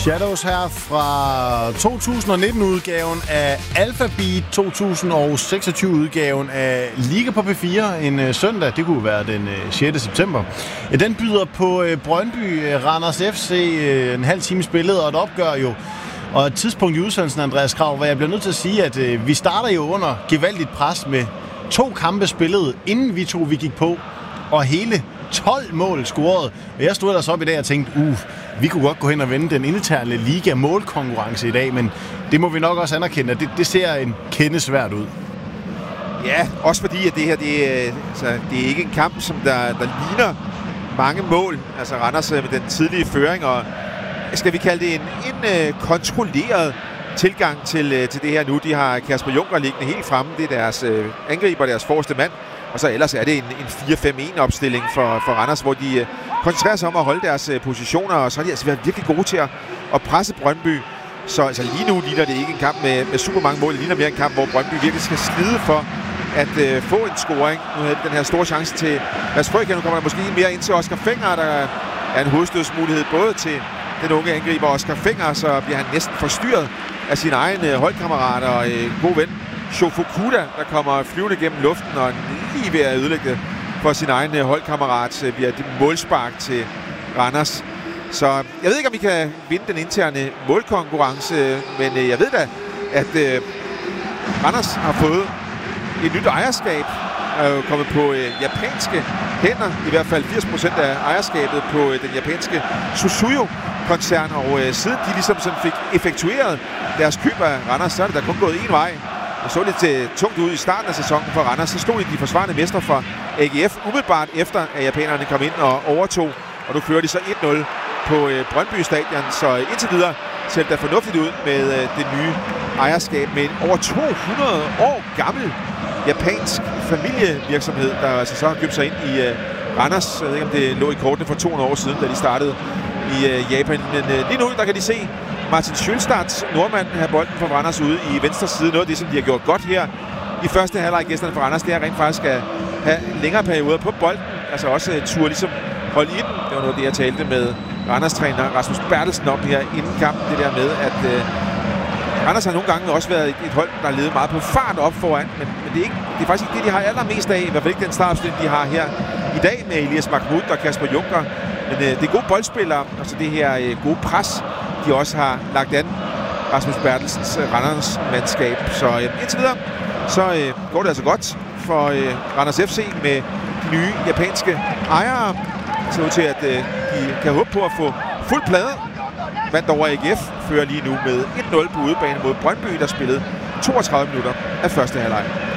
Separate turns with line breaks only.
Shadows her fra 2019-udgaven af Alphabeat, 2026-udgaven af Liga på P4 en søndag. Det kunne være den 6. september. Den byder på Brøndby Randers FC, en halv time spillet og et opgør jo. Og et tidspunkt i udsendelsen, Andreas Krav, hvor jeg bliver nødt til at sige, at vi starter jo under gevaldigt pres med 2 kampe spillet, inden vi gik på, og hele 12 mål scoret. Og jeg stod ellers op i dag og tænkte, vi kunne godt gå hen og vinde den interne liga målkonkurrence i dag, men det må vi nok også anerkende, at det ser en kende svært ud.
Ja, også fordi at det her, det er ikke en kamp, som der ligner mange mål. Altså Randers med den tidlige føring, og skal vi kalde det en kontrolleret tilgang til det her nu. De har Kasper Junker liggende helt fremme. Det er deres angriber, deres forreste mand. Og så ellers er det en 4-5-1 opstilling for Randers, hvor de koncentrerer sig om at holde deres positioner, og så har de altså været virkelig gode til at presse Brøndby. Så altså, lige nu ligner det ikke en kamp med super mange mål. Det ligner mere en kamp, hvor Brøndby virkelig skal slide for at få en scoring. Nu havde den her store chance til Mads Frøkjær. Nu kommer der måske mere ind til Oscar Fenger, der er en hovedstødsmulighed både til den unge angriber Oscar Fenger, så bliver han næsten forstyrret af sin egen holdkammerat og god ven Shofukuda, der kommer flyvende gennem luften og lige ved at ødelægge det for sin egen holdkammerat, bliver det målspark til Randers. Så jeg ved ikke, om vi kan vinde den interne målkonkurrence, men jeg ved da, at Randers har fået et nyt ejerskab, er kommet på japanske hænder, i hvert fald 80% af ejerskabet på den japanske Suzuyo-koncern, og siden de ligesom sådan fik effektueret deres køb af Randers, så er det da kun gået en vej. Det så lidt tungt ud i starten af sæsonen for Randers. Så stod de forsvarende mestre fra AGF umiddelbart efter, at japanerne kom ind og overtog. Og nu fører de så 1-0 på Brøndby Stadion. Så indtil videre ser det da fornuftigt ud med det nye ejerskab med en over 200 år gammel japansk familievirksomhed, der altså så har købt sig ind i Randers. Jeg ved ikke, om det lå i kortene for 200 år siden, da de startede i Japan. Men lige nu, der kan de se Martin Sjølstads nordmand have bolden fra Randers ude i venstre side. Noget af det, som de har gjort godt her i første halvleg, gæsterne fra Randers, det er rent faktisk at have længere perioder på bolden. Altså også tur ligesom holde i den. Det var noget af det, jeg talte med Randers-træner Rasmus Bertelsen om her inden kampen. Det der med, at Randers har nogle gange også været et hold, der har levet meget på fart op foran. Men det er faktisk ikke det, de har allermest af. I hvert fald ikke den startopstilling, de har her i dag med Elias Mahmoud og Kasper Junker. Men det er gode boldspillere, altså det her gode pres, de også har lagt an Rasmus Bertelsens Randers mandskab. Så indtil videre, så går det altså godt for Randers FC med de nye japanske ejere. Det ser ud til, at de kan håbe på at få fuld plade. Vandt over AGF, fører lige nu med 1-0 på udebane mod Brøndby, der spillede 32 minutter af første halvleg.